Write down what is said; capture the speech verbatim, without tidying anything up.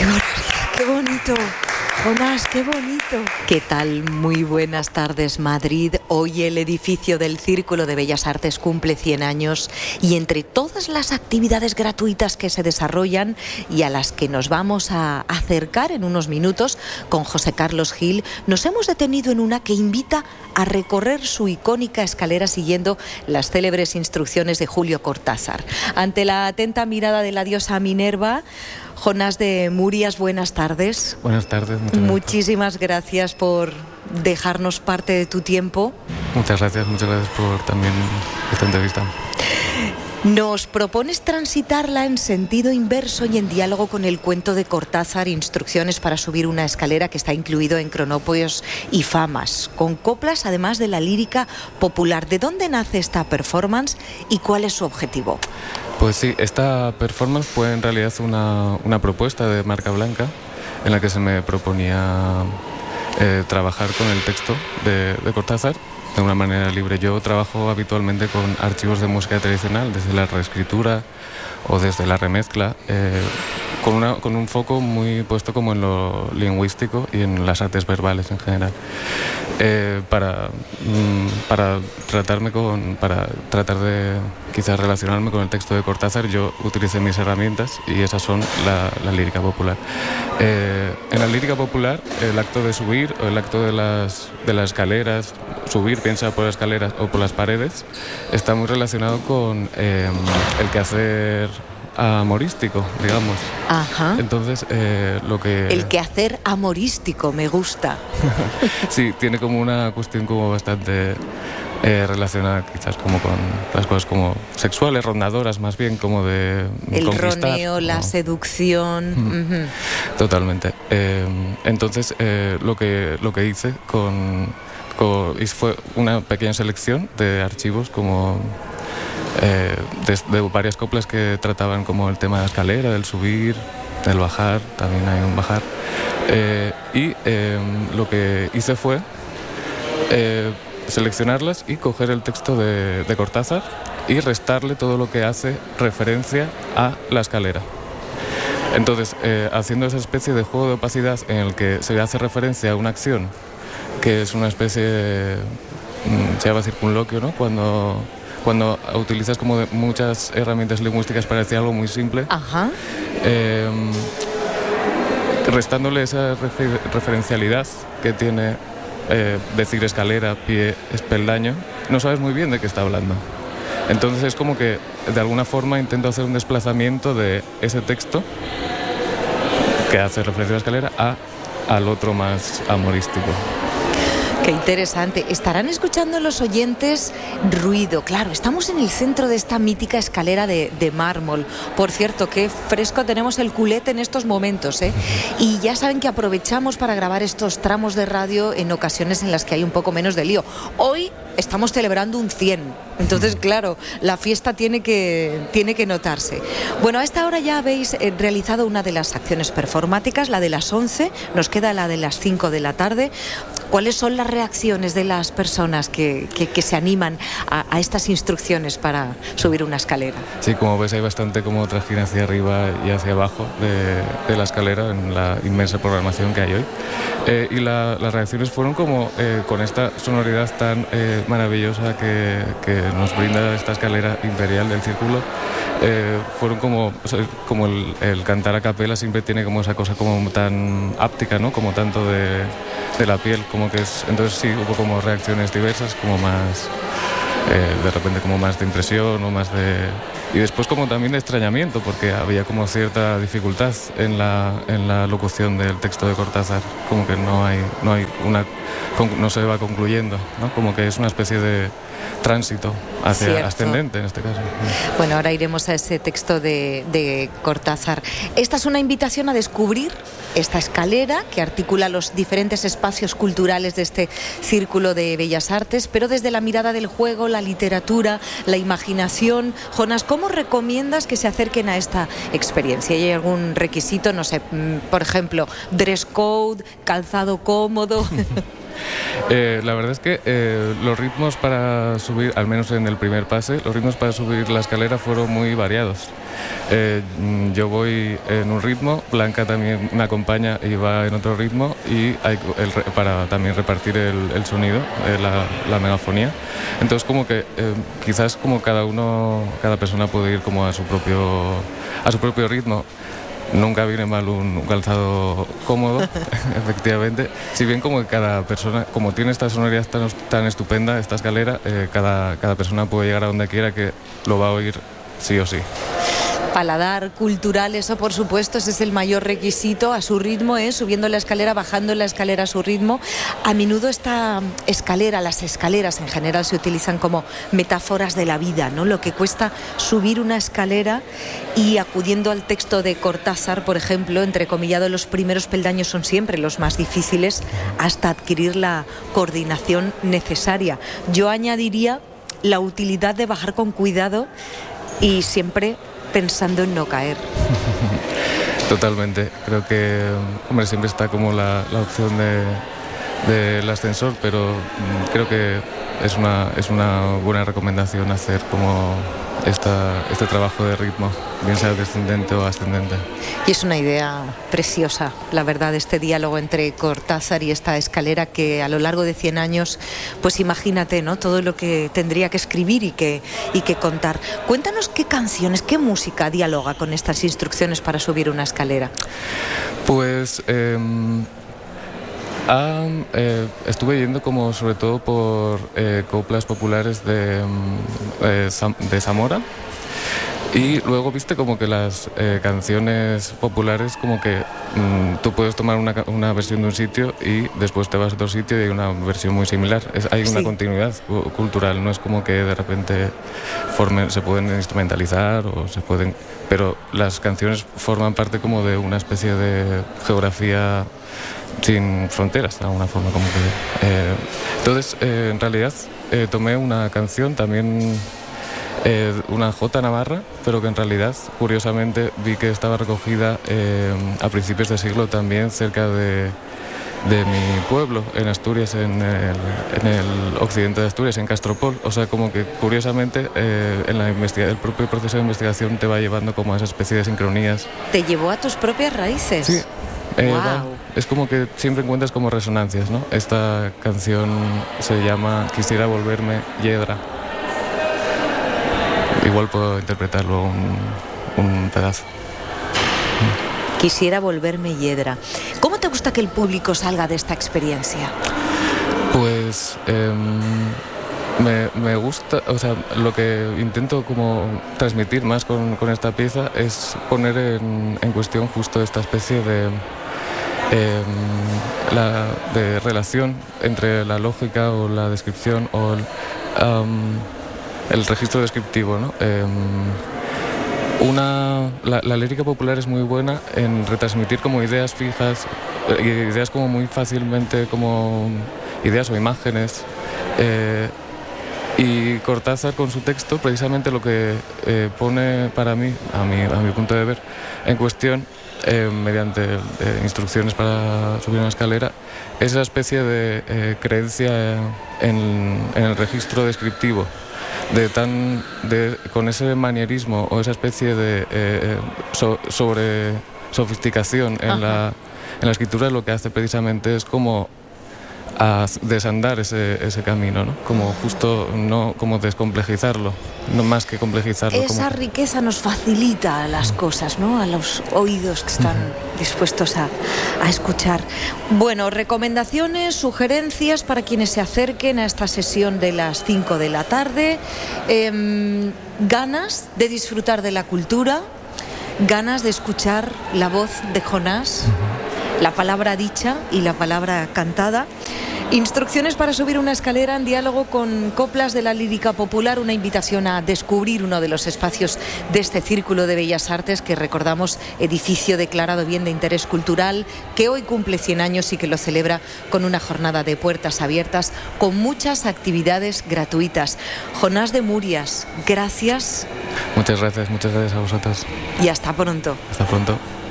¡Qué barbaridad! ¡Qué bonito! Jonás, qué bonito. ¿Qué tal? Muy buenas tardes, Madrid. Hoy el edificio del Círculo de Bellas Artes cumple cien años y entre todas las actividades gratuitas que se desarrollan y a las que nos vamos a acercar en unos minutos con José Carlos Gil, nos hemos detenido en una que invita a recorrer su icónica escalera siguiendo las célebres instrucciones de Julio Cortázar. Ante la atenta mirada de la diosa Minerva, Jonás de Murias, buenas tardes. Buenas tardes. Muchísimas gracias por dejarnos parte de tu tiempo. Muchas gracias, muchas gracias por también esta entrevista. Nos propones transitarla en sentido inverso y en diálogo con el cuento de Cortázar, Instrucciones para subir una escalera, que está incluido en Cronópolis y Famas, con coplas además de la lírica popular. ¿De dónde nace esta performance y cuál es su objetivo? Pues sí, esta performance fue en realidad una, una propuesta de Marca Blanca en la que se me proponía eh, trabajar con el texto de, de Cortázar de una manera libre. Yo trabajo habitualmente con archivos de música tradicional, desde la reescritura o desde la remezcla, eh, con, una, con un foco muy puesto como en lo lingüístico y en las artes verbales en general. Eh, para, mm, para tratarme con, para tratar de quizás relacionarme con el texto de Cortázar, yo utilicé mis herramientas y esas son la, la lírica popular. Eh, en la lírica popular, el acto de subir o el acto de las, de las escaleras, subir, piensa por las escaleras o por las paredes, está muy relacionado con eh, el quehacer amorístico, digamos. Ajá. Entonces, eh, lo que... El quehacer amorístico, me gusta. Sí, tiene como una cuestión como bastante eh, relacionada quizás como con las cosas como sexuales, rondadoras más bien, como de el conquistar. El roneo, la ¿no? seducción. Mm. Uh-huh. Totalmente. Eh, entonces, eh, lo que lo que hice con, con fue una pequeña selección de archivos como Eh, de, de varias coplas que trataban como el tema de la escalera, del subir, del bajar, también hay un bajar. Eh, y eh, lo que hice fue eh, seleccionarlas y coger el texto de, de Cortázar y restarle todo lo que hace referencia a la escalera. Entonces, eh, haciendo esa especie de juego de opacidad en el que se hace referencia a una acción que es una especie de, se llama circunloquio, ¿no? Cuando... Cuando utilizas como de muchas herramientas lingüísticas para decir algo muy simple, Ajá. Eh, restándole esa refer- referencialidad que tiene eh, decir escalera, pie, espeldaño, no sabes muy bien de qué está hablando. Entonces es como que de alguna forma intento hacer un desplazamiento de ese texto que hace referencia a la escalera a, al otro más amorístico. Qué interesante. Estarán escuchando los oyentes ruido. Claro, estamos en el centro de esta mítica escalera de, de mármol. Por cierto, qué fresco tenemos el culete en estos momentos, ¿eh? Y ya saben que aprovechamos para grabar estos tramos de radio en ocasiones en las que hay un poco menos de lío. Hoy estamos celebrando un cien. Entonces, claro, la fiesta tiene que, tiene que notarse. Bueno, a esta hora ya habéis eh, realizado una de las acciones performáticas, la de las once. Nos queda la de las cinco de la tarde. ¿Cuáles son las reacciones de las personas que, que, que se animan a, a estas instrucciones para subir una escalera? Sí, como ves hay bastante como trajín hacia arriba y hacia abajo de, de la escalera en la inmensa programación que hay hoy. Eh, y la, las reacciones fueron como eh, con esta sonoridad tan eh, maravillosa que, que nos brinda esta escalera imperial del Círculo. Eh, fueron como, o sea, como el, el cantar a capela siempre tiene como esa cosa como tan áptica, ¿no? Como tanto de, de la piel, como que es, entonces sí, hubo como reacciones diversas, como más, eh, de repente como más de impresión o más de... Y después como también de extrañamiento, porque había como cierta dificultad en la, en la locución del texto de Cortázar, como que no hay, no hay una, no se va concluyendo, ¿no? Como que es una especie de tránsito hacia Cierto. Ascendente en este caso. Bueno, ahora iremos a ese texto de, de Cortázar. Esta es una invitación a descubrir esta escalera que articula los diferentes espacios culturales de este Círculo de Bellas Artes, pero desde la mirada del juego, la literatura, la imaginación. Jonás, ¿cómo recomiendas que se acerquen a esta experiencia? ¿Hay algún requisito? No sé, por ejemplo, dress code, calzado cómodo. Eh, la verdad es que eh, los ritmos para subir, al menos en el primer pase, los ritmos para subir la escalera fueron muy variados. Eh, yo voy en un ritmo, Blanca también me acompaña y va en otro ritmo, y hay el, para también repartir el, el sonido, eh, la, la megafonía. Entonces como que eh, quizás como cada uno, cada persona puede ir como a su propio, a su propio ritmo. Nunca viene mal un, un calzado cómodo, efectivamente. Si bien como que cada persona, como tiene esta sonoridad tan, tan estupenda, esta escalera, eh, cada, cada persona puede llegar a donde quiera, que lo va a oír sí o sí. Paladar cultural, eso por supuesto, ese es el mayor requisito, a su ritmo, ¿eh? Subiendo la escalera, bajando la escalera a su ritmo. A menudo esta escalera, las escaleras en general se utilizan como metáforas de la vida, ¿no? Lo que cuesta subir una escalera, y acudiendo al texto de Cortázar, por ejemplo, entrecomillado, los primeros peldaños son siempre los más difíciles hasta adquirir la coordinación necesaria. Yo añadiría la utilidad de bajar con cuidado y siempre pensando en no caer. Totalmente. Creo que, hombre, siempre está como la, la opción de, del ascensor, pero creo que es una, es una buena recomendación hacer como esta, este trabajo de ritmo, bien sea descendente o ascendente. Y es una idea preciosa, la verdad, este diálogo entre Cortázar y esta escalera, que a lo largo de cien años, pues imagínate, ¿no?, todo lo que tendría que escribir y que, y que contar. Cuéntanos qué canciones, qué música dialoga con estas instrucciones para subir una escalera. Pues eh, ah, eh, estuve yendo como sobre todo por eh, coplas populares de, eh, de Zamora. Y luego viste como que las eh, canciones populares, como que mmm, tú puedes tomar una, una versión de un sitio y después te vas a otro sitio y hay una versión muy similar. Es, hay una sí. continuidad cultural, no es como que de repente formen, se pueden instrumentalizar o se pueden... Pero las canciones forman parte como de una especie de geografía sin fronteras, de alguna forma como que... Eh, entonces, eh, en realidad, eh, tomé una canción también... Eh, una jota navarra, pero que en realidad, curiosamente, vi que estaba recogida eh, a principios de siglo también cerca de, de mi pueblo, en Asturias, en el, en el occidente de Asturias, en Castropol. O sea, como que curiosamente eh, en la investiga- el propio proceso de investigación te va llevando como a esa especie de sincronías. ¿Te llevó a tus propias raíces? Sí. Eh, wow. va, es como que siempre encuentras como resonancias, ¿no? Esta canción se llama Quisiera volverme Yedra. Igual puedo interpretarlo un, un pedazo. Quisiera volverme Yedra. ¿Cómo te gusta que el público salga de esta experiencia? Pues eh, me, me gusta, o sea, lo que intento como transmitir más con, con esta pieza es poner en, en cuestión justo esta especie de, eh, la, de relación entre la lógica o la descripción o el... Um, el registro descriptivo, ¿no? Eh, una, la, la lírica popular es muy buena en retransmitir como ideas fijas, eh, ideas como muy fácilmente, como ideas o imágenes. Eh, y Cortázar con su texto precisamente lo que eh, pone para mí, a mi, a mi punto de ver, en cuestión, eh, mediante eh, instrucciones para subir una escalera, es esa especie de eh, creencia en, en el registro descriptivo. De tan, de, con ese manierismo o esa especie de eh, so, sobre sofisticación en la, en la escritura, lo que hace precisamente es como a desandar ese, ese camino, ¿no? Como justo, no como descomplejizarlo, no más que complejizarlo. Esa como... riqueza nos facilita las cosas, ¿no? A los oídos que están uh-huh. dispuestos a, a escuchar. Bueno, recomendaciones, sugerencias para quienes se acerquen a esta sesión de las cinco de la tarde. Eh, ganas de disfrutar de la cultura, ganas de escuchar la voz de Jonás, uh-huh. la palabra dicha y la palabra cantada. Instrucciones para subir una escalera en diálogo con coplas de la lírica popular, una invitación a descubrir uno de los espacios de este Círculo de Bellas Artes, que recordamos, edificio declarado bien de interés cultural, que hoy cumple cien años y que lo celebra con una jornada de puertas abiertas, con muchas actividades gratuitas. Jonás de Murias, gracias. Muchas gracias, muchas gracias a vosotras. Y hasta pronto. Hasta pronto.